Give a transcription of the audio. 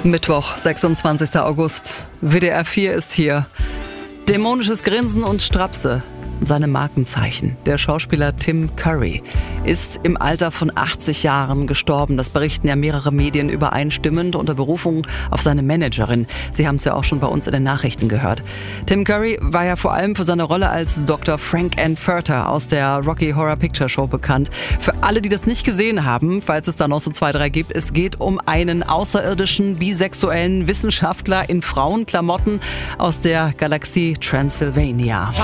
Mittwoch, 26. August. WDR 4 ist hier. Dämonisches Grinsen und Strapse. Seine Markenzeichen. Der Schauspieler Tim Curry ist im Alter von 80 Jahren gestorben. Das berichten ja mehrere Medien übereinstimmend unter Berufung auf seine Managerin. Sie haben es ja auch schon bei uns in den Nachrichten gehört. Tim Curry war ja vor allem für seine Rolle als Dr. Frank Furter aus der Rocky Horror Picture Show bekannt. Für alle, die das nicht gesehen haben, falls es da noch so 2, 3 gibt, es geht um einen außerirdischen, bisexuellen Wissenschaftler in Frauenklamotten aus der Galaxie Transylvania.